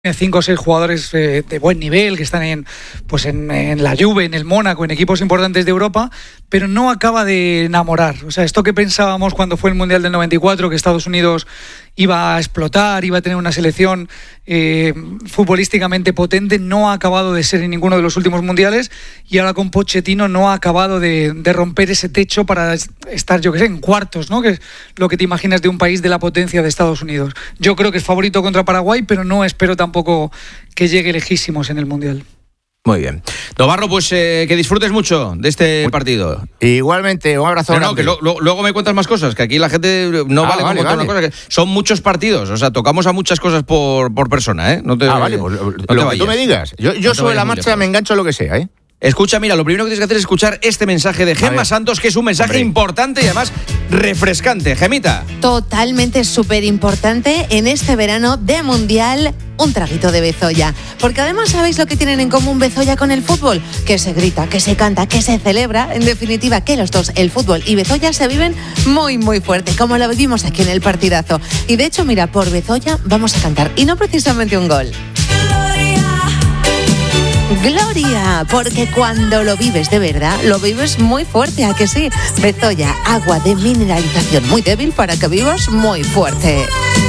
5 o 6 jugadores de buen nivel que están en la Juve, en el Mónaco, en equipos importantes de Europa, pero no acaba de enamorar. O sea, esto que pensábamos cuando fue el Mundial del 94, que Estados Unidos iba a explotar, iba a tener una selección futbolísticamente potente, no ha acabado de ser en ninguno de los últimos mundiales, y ahora con Pochettino no ha acabado de romper ese techo para estar, yo que sé, en cuartos, ¿no? Que es lo que te imaginas de un país de la potencia de Estados Unidos. Yo creo que es favorito contra Paraguay, pero no espero tampoco que llegue lejísimos en el mundial. Muy bien. Novarro, pues que disfrutes mucho de este partido. Igualmente, un abrazo grande. No, que luego me cuentas más cosas, que aquí la gente no vale con contar una cosa, que son muchos partidos, o sea, tocamos a muchas cosas por persona, ¿eh? Vale, pues lo que tú me digas. Yo sobre la marcha me engancho a lo que sea, ¿eh? Escucha, mira, lo primero que tienes que hacer es escuchar este mensaje de Gemma Santos, que es un mensaje importante y además refrescante. Gemita. Totalmente súper importante en este verano de Mundial, un traguito de Bezoya. Porque además, ¿sabéis lo que tienen en común Bezoya con el fútbol? Que se grita, que se canta, que se celebra. En definitiva, que los dos, el fútbol y Bezoya, se viven muy, muy fuerte, como lo vivimos aquí en el partidazo. Y de hecho, mira, por Bezoya vamos a cantar, y no precisamente un gol. Gloria, porque cuando lo vives de verdad, lo vives muy fuerte, ¿a que sí? Bezoya, agua de mineralización muy débil para que vivas muy fuerte.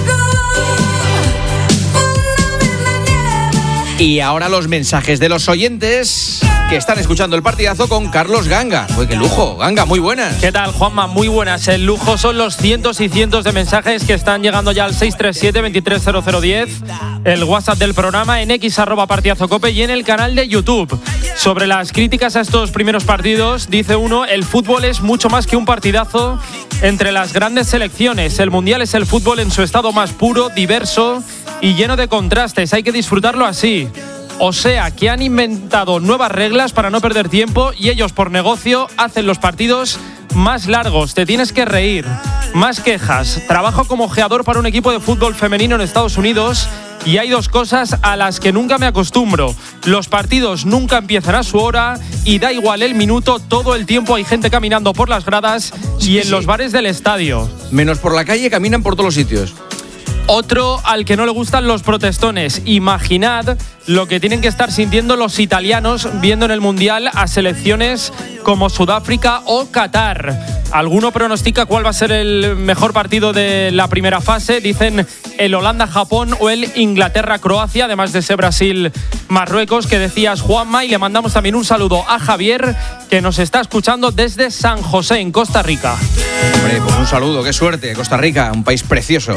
Y ahora los mensajes de los oyentes que están escuchando el partidazo con Carlos Ganga. Uy, qué lujo, Ganga, muy buenas. ¿Qué tal, Juanma? Muy buenas. El lujo son los cientos y cientos de mensajes que están llegando ya al 637-230010, el WhatsApp del programa, en X @partidazocope y en el canal de YouTube. Sobre las críticas a estos primeros partidos, dice uno: el fútbol es mucho más que un partidazo entre las grandes selecciones. El Mundial es el fútbol en su estado más puro, diverso y lleno de contrastes. Hay que disfrutarlo así. O sea, que han inventado nuevas reglas para no perder tiempo y ellos, por negocio, hacen los partidos más largos. Te tienes que reír. Más quejas. Trabajo como ojeador para un equipo de fútbol femenino en Estados Unidos y hay dos cosas a las que nunca me acostumbro. Los partidos nunca empiezan a su hora y da igual el minuto, todo el tiempo hay gente caminando por las gradas y en los bares del estadio. Menos por la calle, caminan por todos los sitios. Otro al que no le gustan los protestones. Imaginad lo que tienen que estar sintiendo los italianos viendo en el Mundial a selecciones como Sudáfrica o Qatar. Alguno pronostica cuál va a ser el mejor partido de la primera fase. Dicen el Holanda-Japón o el Inglaterra-Croacia, además de ese Brasil-Marruecos que decías, Juanma. Y le mandamos también un saludo a Javier, que nos está escuchando desde San José, en Costa Rica. Hombre, pues un saludo, qué suerte. Costa Rica, un país precioso.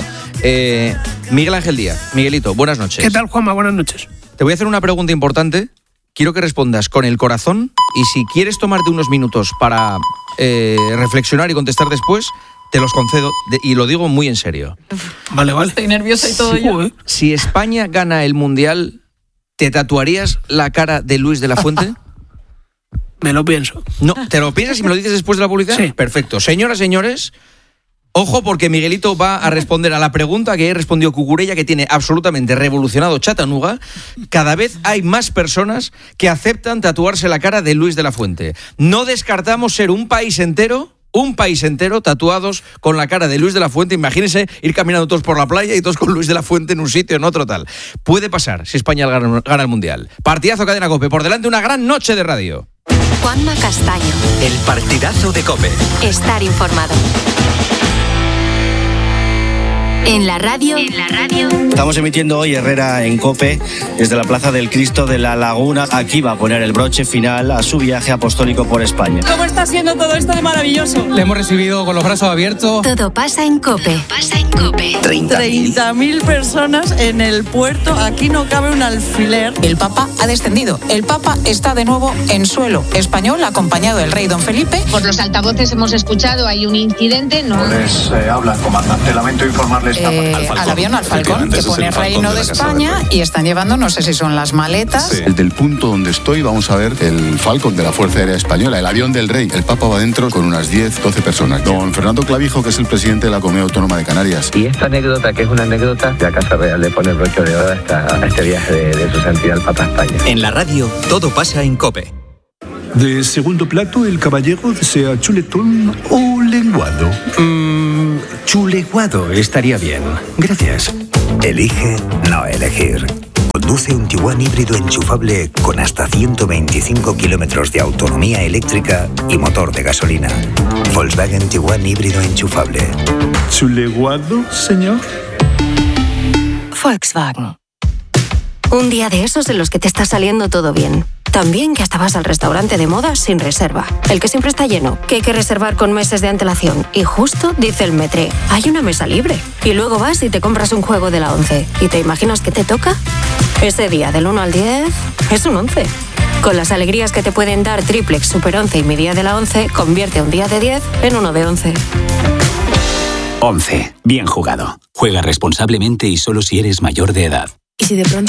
Miguel Ángel Díaz. Miguelito, buenas noches. ¿Qué tal, Juanma? Buenas noches. Te voy a hacer una pregunta importante. Quiero que respondas con el corazón y si quieres tomarte unos minutos para reflexionar y contestar después, te los concedo y lo digo muy en serio. Vale. Estoy nerviosa y todo yo. Si España gana el Mundial, ¿te tatuarías la cara de Luis de la Fuente? Me lo pienso. No, ¿te lo piensas y me lo dices después de la publicidad? Sí. Perfecto. Señoras, señores, ojo, porque Miguelito va a responder a la pregunta que respondió Cucurella, que tiene absolutamente revolucionado Chattanooga. Cada vez hay más personas que aceptan tatuarse la cara de Luis de la Fuente. No descartamos ser un país entero tatuados con la cara de Luis de la Fuente. Imagínense ir caminando todos por la playa y todos con Luis de la Fuente en un sitio, en otro, tal. Puede pasar si España gana el Mundial. Partidazo, Cadena COPE. Por delante, una gran noche de radio. Juanma Castaño. El partidazo de COPE. Estar informado. En la radio. Estamos emitiendo hoy Herrera en COPE desde la Plaza del Cristo de la Laguna. Aquí va a poner el broche final a su viaje apostólico por España. ¿Cómo está siendo todo esto de maravilloso? Le hemos recibido con los brazos abiertos. Todo pasa en COPE. 30.000 personas en el puerto. Aquí no cabe un alfiler. El Papa ha descendido. El Papa está de nuevo en suelo español, acompañado del rey Don Felipe. Por los altavoces hemos escuchado, hay un incidente. Habla, comandante. Lamento informarles. Al avión, al Falcón, que pone Reino de España, y están llevando, no sé si son las maletas. Sí. Del punto donde estoy vamos a ver el Falcon de la Fuerza Aérea Española, el avión del rey. El Papa va dentro con unas 10-12 personas. Don Fernando Clavijo, que es el presidente de la Comunidad Autónoma de Canarias. Y esta anécdota, que es una anécdota, la Casa Real le pone el broche de oro a este viaje de su santidad el Papa a España. En la radio, todo pasa en COPE. De segundo plato, el caballero desea chuletón o lenguado. Chuleguado estaría bien. Gracias. Elige no elegir. Conduce un Tiguan híbrido enchufable con hasta 125 kilómetros de autonomía eléctrica y motor de gasolina. Volkswagen Tiguan híbrido enchufable. ¿Chuleguado, señor? Volkswagen. Un día de esos en los que te está saliendo todo bien. Tan bien que hasta vas al restaurante de moda sin reserva. El que siempre está lleno, que hay que reservar con meses de antelación. Y justo dice el Metre, hay una mesa libre. Y luego vas y te compras un juego de la 11. ¿Y te imaginas que te toca? Ese día del 1 al 10 es un 11. Con las alegrías que te pueden dar Triplex, Super 11 y mi día de la 11, convierte un día de 10 en uno de 11. 11. Bien jugado. Juega responsablemente y solo si eres mayor de edad. ¿Y si de pronto